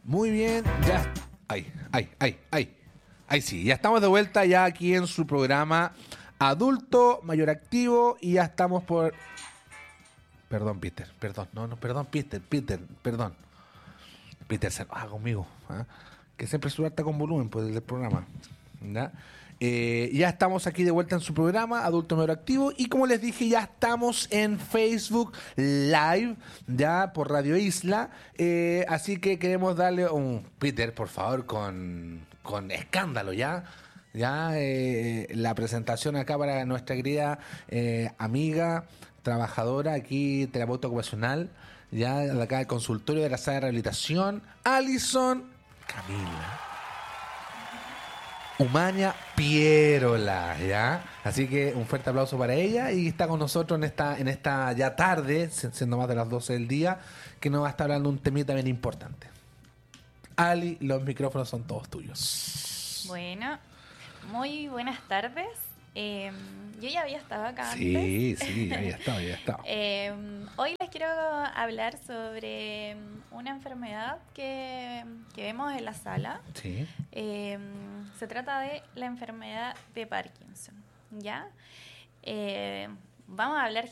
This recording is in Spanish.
Muy bien, ya. Ahí sí, ya estamos de vuelta ya aquí en su programa Adulto Mayor Activo y ya estamos por... Perdón, Peter, perdón, perdón, perdón. Peter se enoja conmigo, ¿ah? Que siempre sube harta con volumen pues, del programa. ¿Ya? Ya estamos aquí de vuelta en su programa Adulto Mayor Activo y como les dije ya estamos en Facebook Live ya por Radio Isla, así que queremos darle un Peter por favor con escándalo la presentación acá para nuestra querida amiga trabajadora aquí terapeuta ocupacional ya de acá del consultorio de la sala de rehabilitación Alison Camila Umaña Pierola, ¿ya? Así que un fuerte aplauso para ella y está con nosotros en esta ya tarde, siendo más de las 12 del día, que nos va a estar hablando un temita bien importante. Ali, los micrófonos son todos tuyos. Bueno, muy buenas tardes. Yo ya había estado acá Sí, antes. sí, ya estaba. Hoy les quiero hablar sobre una enfermedad que vemos en la sala. Sí. Se trata de la enfermedad de Parkinson, ¿ya? Vamos a hablar